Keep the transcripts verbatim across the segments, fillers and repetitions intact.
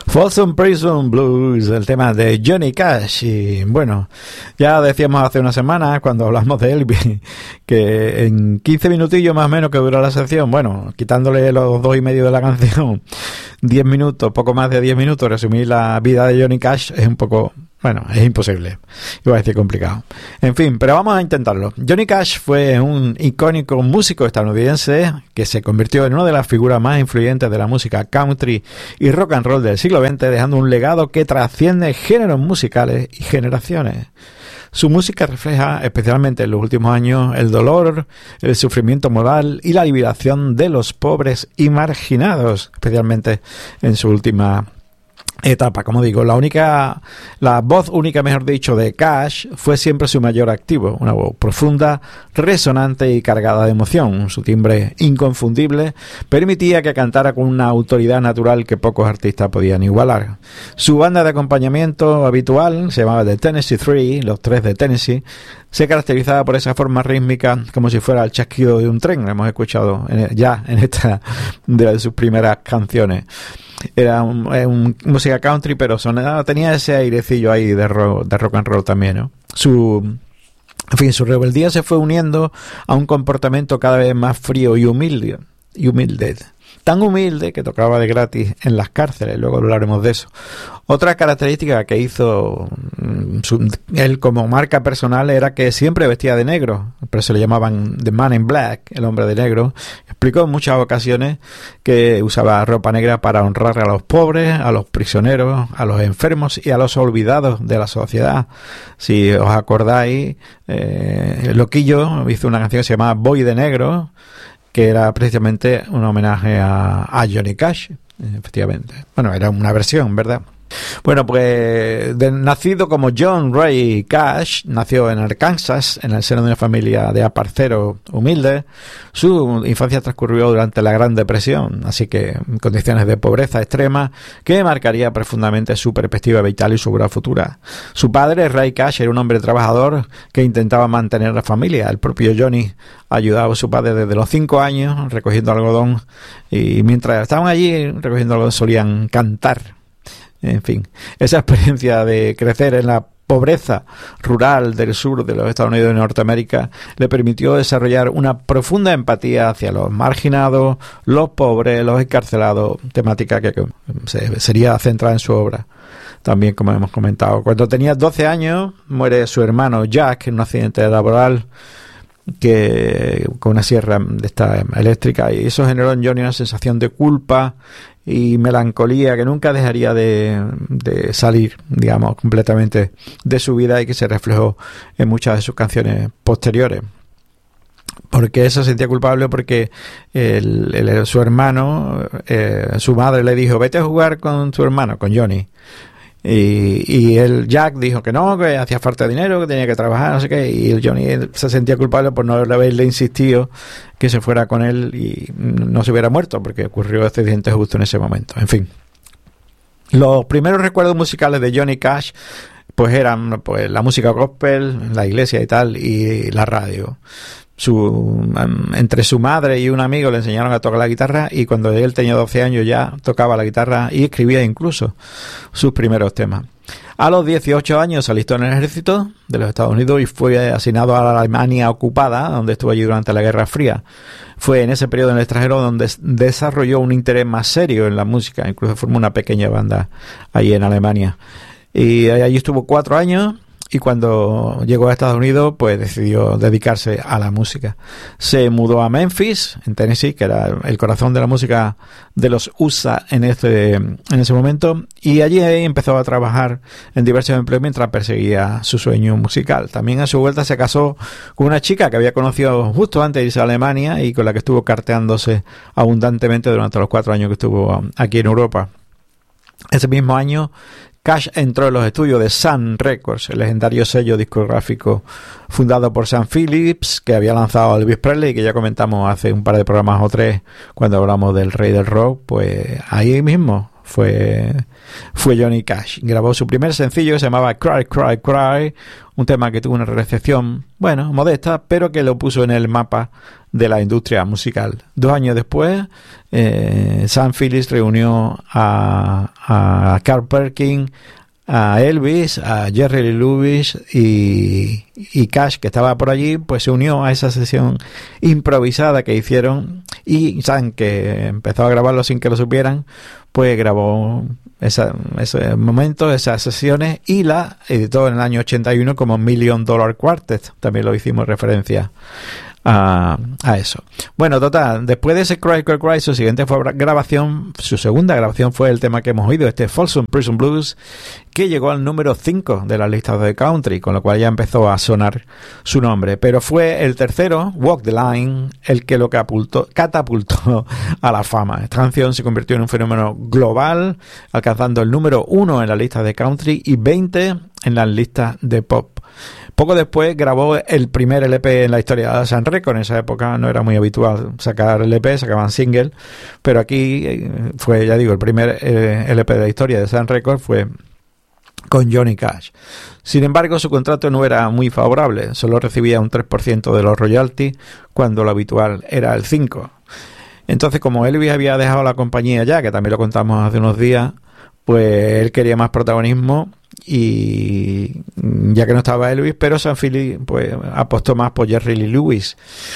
Folsom Prison Blues, el tema de Johnny Cash. Y bueno, ya decíamos hace una semana cuando hablamos de él que en quince minutillos más o menos que dura la sección, bueno, quitándole los dos y medio de la canción, diez minutos, poco más de diez minutos, resumir la vida de Johnny Cash es un poco... Bueno, es imposible, iba a decir complicado. En fin, pero vamos a intentarlo. Johnny Cash fue un icónico músico estadounidense que se convirtió en una de las figuras más influyentes de la música country y rock and roll del siglo veinte, dejando un legado que trasciende géneros musicales y generaciones. Su música refleja, especialmente en los últimos años, el dolor, el sufrimiento moral y la liberación de los pobres y marginados, especialmente en su última etapa. Como digo, la única, la voz única, mejor dicho, de Cash fue siempre su mayor activo, una voz profunda, resonante y cargada de emoción. Su timbre inconfundible permitía que cantara con una autoridad natural que pocos artistas podían igualar. Su banda de acompañamiento habitual se llamaba The Tennessee Three, los tres de Tennessee. Se caracterizaba por esa forma rítmica como si fuera el chasquido de un tren. Lo hemos escuchado en, ya en esta de sus primeras canciones. Era un, un, música country, pero sonaba, tenía ese airecillo ahí de rock, de rock and roll también, ¿no? Su, en fin, su rebeldía se fue uniendo a un comportamiento cada vez más frío y humilde, y humilde. Tan humilde que tocaba de gratis en las cárceles, luego hablaremos de eso. Otra característica que hizo su, él como marca personal era que siempre vestía de negro, por eso le llamaban The Man in Black, el hombre de negro. Explicó en muchas ocasiones que usaba ropa negra para honrar a los pobres, a los prisioneros, a los enfermos y a los olvidados de la sociedad. Si os acordáis, eh, Loquillo hizo una canción que se llamaba Boy de Negro, que era precisamente un homenaje a, a Johnny Cash, efectivamente. Bueno, era una versión, ¿verdad? Bueno, pues de, nacido como John Ray Cash, nació en Arkansas, en el seno de una familia de aparceros humildes. Su infancia transcurrió durante la Gran Depresión, así que en condiciones de pobreza extrema que marcaría profundamente su perspectiva vital y su obra futura. Su padre, Ray Cash, era un hombre trabajador que intentaba mantener la familia. El propio Johnny ayudaba a su padre desde los cinco años recogiendo algodón, y mientras estaban allí recogiendo algodón solían cantar. En fin, esa experiencia de crecer en la pobreza rural del sur de los Estados Unidos de Norteamérica le permitió desarrollar una profunda empatía hacia los marginados, los pobres, los encarcelados, temática que sería centrada en su obra. También, como hemos comentado, cuando tenía doce años muere su hermano Jack en un accidente laboral que con una sierra de esta eléctrica, y eso generó en Johnny una sensación de culpa y melancolía que nunca dejaría de, de salir, digamos, completamente de su vida, y que se reflejó en muchas de sus canciones posteriores. Porque eso se sentía culpable porque el, el, su hermano, eh, su madre le dijo: vete a jugar con tu hermano, con Johnny. Y, y el Jack dijo que no, que hacía falta de dinero, que tenía que trabajar, no sé qué, y el Johnny se sentía culpable por no haberle insistido que se fuera con él y no se hubiera muerto, porque ocurrió este accidente justo en ese momento. En fin, los primeros recuerdos musicales de Johnny Cash pues eran pues la música gospel, la iglesia y tal, y la radio. Su, entre su madre y un amigo le enseñaron a tocar la guitarra, y cuando él tenía doce años ya tocaba la guitarra y escribía incluso sus primeros temas. A los dieciocho años se alistó en el ejército de los Estados Unidos y fue asignado a la Alemania ocupada, donde estuvo allí durante la Guerra Fría. Fue en ese periodo en el extranjero donde desarrolló un interés más serio en la música, incluso formó una pequeña banda allí en Alemania. Y allí estuvo cuatro años. Y cuando llegó a Estados Unidos, pues decidió dedicarse a la música. Se mudó a Memphis, en Tennessee, que era el corazón de la música de los U S A en ese, en ese momento, y allí empezó a trabajar en diversos empleos mientras perseguía su sueño musical. También a su vuelta se casó con una chica que había conocido justo antes de irse a Alemania y con la que estuvo carteándose abundantemente durante los cuatro años que estuvo aquí en Europa. Ese mismo año, Cash entró en los estudios de Sun Records, el legendario sello discográfico fundado por Sam Phillips, que había lanzado a Elvis Presley, que ya comentamos hace un par de programas o tres cuando hablamos del rey del rock. Pues ahí mismo fue, fue Johnny Cash. Grabó su primer sencillo que se llamaba Cry, Cry, Cry, un tema que tuvo una recepción, bueno, modesta, pero que lo puso en el mapa de la industria musical. Dos años después, eh, Sam Phillips reunió a, a Carl Perkins, a Elvis, a Jerry Lee Lewis y, y Cash, que estaba por allí, pues se unió a esa sesión improvisada que hicieron, y Sam, que empezó a grabarlo sin que lo supieran, pues grabó esa, ese momento, esas sesiones, y la editó en el año ochenta y uno como Million Dollar Quartet. También lo hicimos referencia A, a eso. Bueno, total, después de ese Cry, Cry, Cry, su siguiente fue grabación, su segunda grabación fue el tema que hemos oído, este Folsom Prison Blues, que llegó al número cinco de las listas de country, con lo cual ya empezó a sonar su nombre. Pero fue el tercero, Walk the Line, el que lo catapultó, catapultó a la fama. Esta canción se convirtió en un fenómeno global, alcanzando el número uno en las listas de country y veinte en las listas de pop. Poco después grabó el primer L P en la historia de Sun Records. En esa época no era muy habitual sacar L P, sacaban single, pero aquí fue, ya digo, el primer eh, L P de la historia de Sun Records fue con Johnny Cash. Sin embargo, su contrato no era muy favorable, solo recibía un tres por ciento de los royalties cuando lo habitual era el cinco por ciento. Entonces, como Elvis había dejado la compañía ya, que también lo contamos hace unos días, pues él quería más protagonismo, y ya que no estaba Elvis, pero Sam Phillips pues apostó más por Jerry Lee Lewis.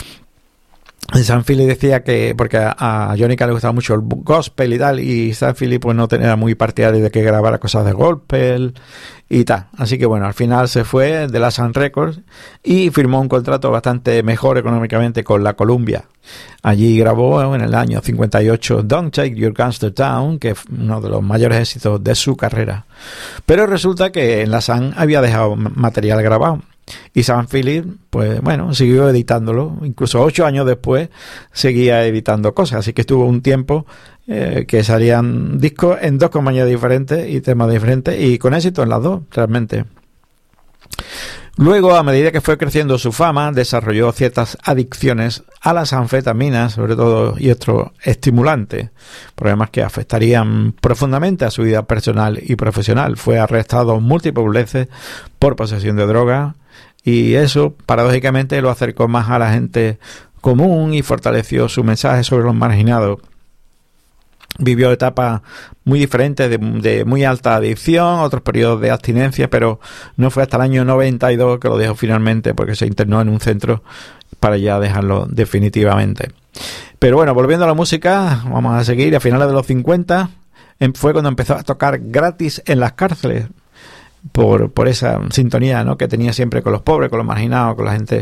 Sam Phillips decía que, porque a Johnny Cash le gustaba mucho el gospel y tal, y Sam Phillips pues no tenía muy partidario de que grabara cosas de gospel y tal. Así que bueno, al final se fue de la Sun Records y firmó un contrato bastante mejor económicamente con la Columbia. Allí grabó en el año cincuenta y ocho Don't Take Your Guns to Town, que es uno de los mayores éxitos de su carrera. Pero resulta que en la Sun había dejado material grabado. Y Sam Phillips, pues bueno, siguió editándolo. Incluso ocho años después seguía editando cosas. Así que estuvo un tiempo eh, que salían discos en dos compañías diferentes y temas diferentes, y con éxito en las dos, realmente. Luego, a medida que fue creciendo su fama, desarrolló ciertas adicciones a las anfetaminas, sobre todo, y otros estimulantes, problemas que afectarían profundamente a su vida personal y profesional. Fue arrestado múltiples veces por posesión de droga, y eso, paradójicamente, lo acercó más a la gente común y fortaleció su mensaje sobre los marginados. Vivió etapas muy diferentes, de, de muy alta adicción, otros periodos de abstinencia, pero no fue hasta el año noventa y dos que lo dejó finalmente, porque se internó en un centro para ya dejarlo definitivamente. Pero bueno, volviendo a la música, vamos a seguir. A finales de los cincuenta fue cuando empezó a tocar gratis en las cárceles, por, por esa sintonía, ¿no?, que tenía siempre con los pobres, con los marginados, con la gente.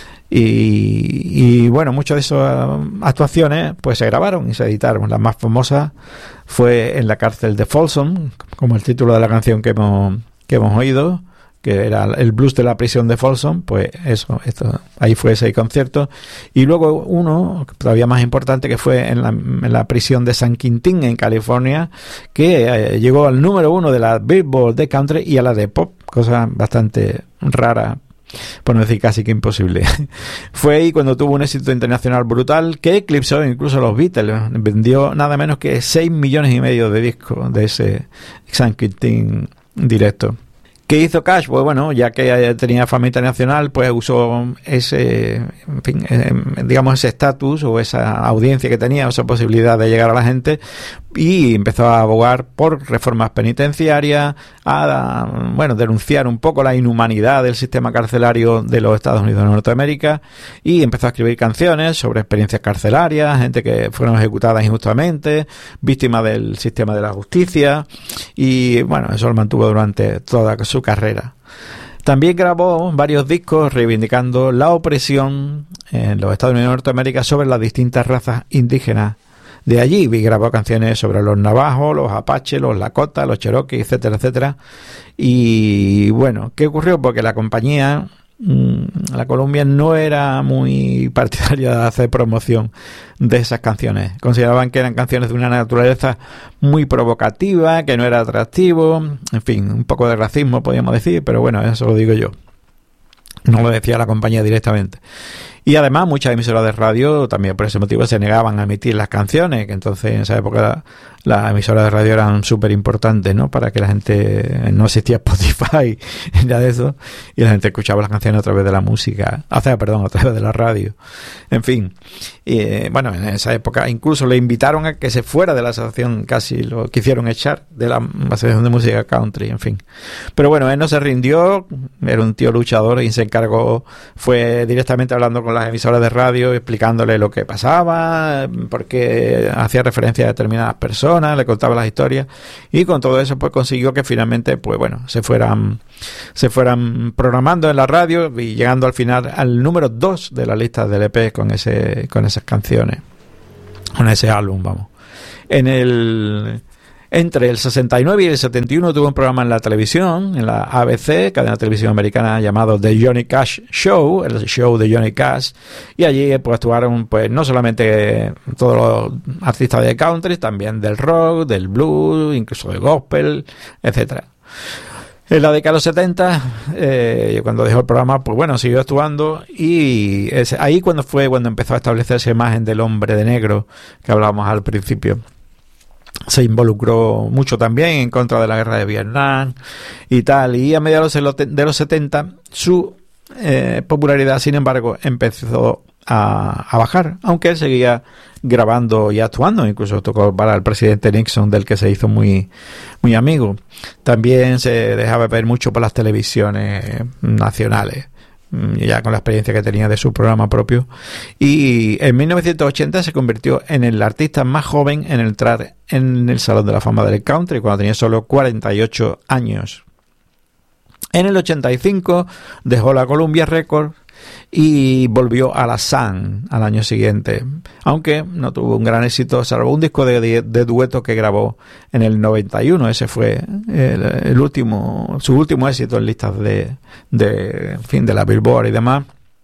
Y, y bueno, muchas de esas actuaciones pues se grabaron y se editaron. La más famosa fue en la cárcel de Folsom, como el título de la canción que hemos, que hemos oído, que era el blues de la prisión de Folsom. Pues eso, esto, ahí fue ese concierto. Y luego uno todavía más importante, que fue en la, en la prisión de San Quintín, en California, que eh, llegó al número uno de la Billboard de country y a la de pop, cosa bastante rara, por no decir casi que imposible. Fue ahí cuando tuvo un éxito internacional brutal que eclipsó incluso a los Beatles. Vendió nada menos que seis millones y medio de discos de ese San Quintín directo. ¿Qué hizo Cash? Pues bueno, ya que tenía fama internacional, pues usó ese, en fin, eh, digamos ese estatus o esa audiencia que tenía, esa posibilidad de llegar a la gente, y empezó a abogar por reformas penitenciarias, a, bueno, denunciar un poco la inhumanidad del sistema carcelario de los Estados Unidos de Norteamérica, y empezó a escribir canciones sobre experiencias carcelarias, gente que fueron ejecutadas injustamente, víctimas del sistema de la justicia, y bueno, eso lo mantuvo durante toda su carrera. También grabó varios discos reivindicando la opresión en los Estados Unidos de Norteamérica sobre las distintas razas indígenas de allí. Y grabó canciones sobre los navajos, los apaches, los lakota, los cherokee, etcétera, etcétera. Y bueno, ¿qué ocurrió? Porque la compañía, la Columbia, no era muy partidaria de hacer promoción de esas canciones. Consideraban que eran canciones de una naturaleza muy provocativa, que no era atractivo, en fin, un poco de racismo podríamos decir, pero bueno, eso lo digo yo, no lo decía la compañía directamente. Y además muchas emisoras de radio también por ese motivo se negaban a emitir las canciones, que entonces en esa época las emisoras de radio eran súper importantes, ¿no? Para que la gente, no existía Spotify, nada de eso, y la gente escuchaba las canciones a través de la música, o sea, perdón, a través de la radio. En fin, y, eh, bueno, en esa época incluso le invitaron a que se fuera de la asociación, casi lo quisieron echar de la asociación de música country, en fin. Pero bueno, él no se rindió, era un tío luchador y se encargó, fue directamente hablando con las emisoras de radio, explicándole lo que pasaba, porque hacía referencia a determinadas personas, le contaba las historias, y con todo eso pues consiguió que finalmente pues bueno se fueran se fueran programando en la radio y llegando al final al número dos de la lista del E P con ese con esas canciones, con ese álbum, vamos. En el Entre el sesenta y nueve y el setenta y uno tuvo un programa en la televisión, en la A B C, cadena de televisión americana, llamado The Johnny Cash Show, el show de Johnny Cash, y allí pues actuaron pues no solamente todos los artistas de country, también del rock, del blues, incluso de gospel, etcétera. En la década de los setenta, eh, cuando dejó el programa, pues bueno, siguió actuando, y es ahí cuando fue cuando empezó a establecerse imagen del hombre de negro que hablábamos al principio. Se involucró mucho también en contra de la guerra de Vietnam y tal, y a mediados de los setenta su eh, popularidad, sin embargo, empezó a, a bajar, aunque él seguía grabando y actuando, incluso tocó para el presidente Nixon, del que se hizo muy, muy amigo. También se dejaba ver mucho por las televisiones nacionales, ya con la experiencia que tenía de su programa propio, y en mil novecientos ochenta se convirtió en el artista más joven en entrar en el Salón de la Fama del Country, cuando tenía solo cuarenta y ocho años. En el ochenta y cinco dejó la Columbia Records y volvió a la Sun al año siguiente, aunque no tuvo un gran éxito, salvo un disco de, de, de dueto que grabó en el noventa y uno. Ese fue el, el último, su último éxito en listas de, de, en fin, de la Billboard y demás.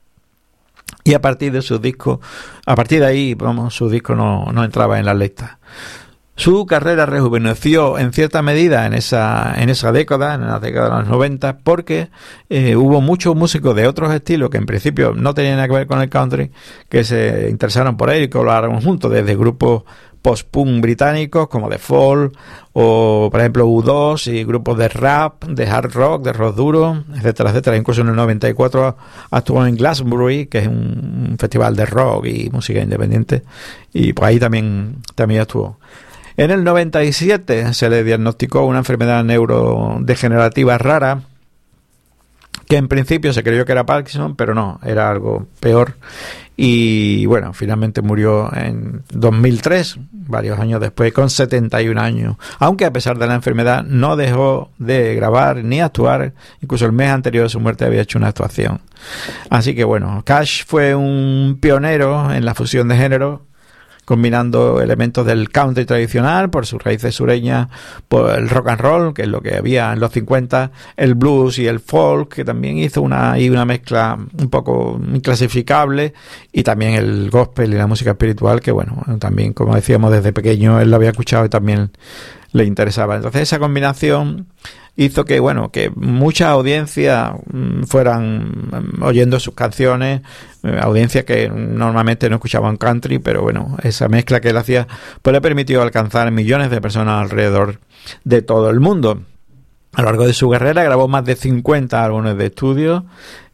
Y a partir de sus discos, a partir de ahí, vamos, su disco no, no entraba en las listas. Su carrera rejuveneció en cierta medida en esa en esa década, en la década de los noventa, porque eh, hubo muchos músicos de otros estilos que en principio no tenían nada que ver con el country, que se interesaron por él y colaboraron juntos, desde grupos post-punk británicos como The Fall, o por ejemplo U dos, y grupos de rap, de hard rock, de rock duro, etcétera, etcétera. Incluso en el noventa y cuatro actuó en Glastonbury, que es un festival de rock y música independiente, y pues ahí también, también actuó. En el noventa y siete se le diagnosticó una enfermedad neurodegenerativa rara, que en principio se creyó que era Parkinson, pero no, era algo peor. Y bueno, finalmente murió en dos mil tres, varios años después, con setenta y un años. Aunque a pesar de la enfermedad no dejó de grabar ni actuar, incluso el mes anterior de su muerte había hecho una actuación. Así que bueno, Cash fue un pionero en la fusión de género, combinando elementos del country tradicional por sus raíces sureñas, por el rock and roll, que es lo que había en los cincuenta, el blues y el folk, que también hizo una, y una mezcla un poco inclasificable, y también el gospel y la música espiritual, que bueno, también, como decíamos, desde pequeño él lo había escuchado y también le interesaba. Entonces esa combinación hizo que, bueno, que muchas audiencias fueran oyendo sus canciones, audiencias que normalmente no escuchaban country, pero bueno, esa mezcla que él hacía pues le permitió alcanzar millones de personas alrededor de todo el mundo. A lo largo de su carrera grabó más de cincuenta álbumes de estudio,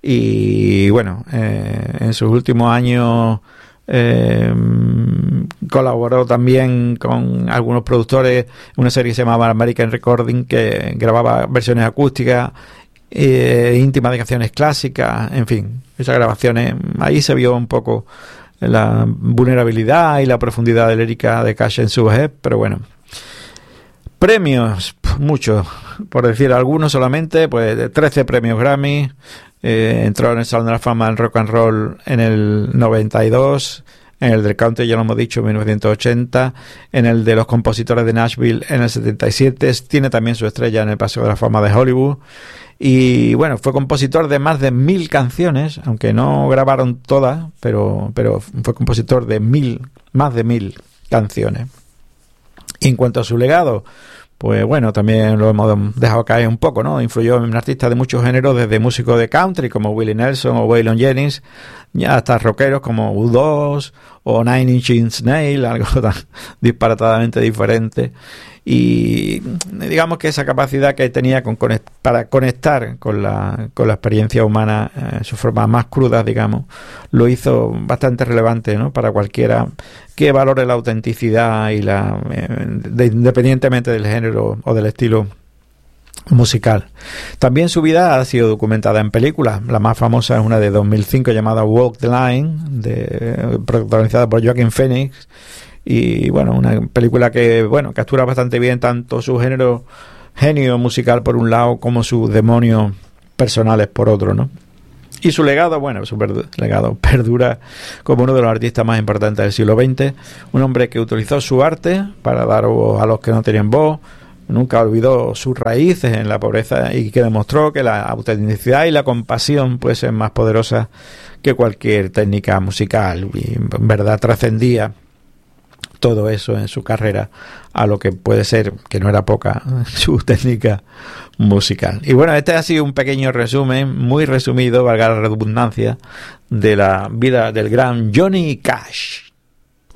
y bueno, eh, en sus últimos años Eh, colaboró también con algunos productores en una serie que se llamaba American Recording, que grababa versiones acústicas eh, íntimas de canciones clásicas. En fin, esas grabaciones, ahí se vio un poco la vulnerabilidad y la profundidad lírica de Cash en su vejez. Pero bueno, premios, muchos, por decir algunos solamente, pues trece premios Grammy. Eh, entró en el Salón de la Fama del Rock and Roll en el noventa y dos, en el del Country ya lo hemos dicho, en mil novecientos ochenta, en el de los compositores de Nashville en el setenta y siete, tiene también su estrella en el Paseo de la Fama de Hollywood, y bueno, fue compositor de más de mil canciones, aunque no grabaron todas, pero, pero fue compositor de mil, más de mil canciones. Y en cuanto a su legado, pues bueno, también lo hemos dejado caer un poco, ¿no? Influyó en artistas de muchos géneros, desde músicos de country como Willie Nelson o Waylon Jennings, ya hasta rockeros como U dos o Nine Inch Nails, algo tan disparatadamente diferente. Y digamos que esa capacidad que tenía con conect, para conectar con la, con la experiencia humana en eh, sus formas más crudas, digamos, lo hizo bastante relevante, ¿no? Para cualquiera que valore la autenticidad y la eh, de, independientemente del género o del estilo musical. También su vida ha sido documentada en películas. La más famosa es una de dos mil cinco llamada Walk the Line, de, protagonizada por Joaquin Phoenix. Y bueno, una película que bueno captura bastante bien tanto su género genio musical por un lado como sus demonios personales por otro, ¿no? Y su legado, bueno, su legado perdura como uno de los artistas más importantes del siglo veinte, un hombre que utilizó su arte para dar voz a los que no tenían voz, nunca olvidó sus raíces en la pobreza y que demostró que la autenticidad y la compasión pueden ser más poderosas que cualquier técnica musical, y en verdad trascendía todo eso en su carrera a lo que puede ser, que no era poca, su técnica musical. Y bueno, este ha sido un pequeño resumen, muy resumido, valga la redundancia, de la vida del gran Johnny Cash.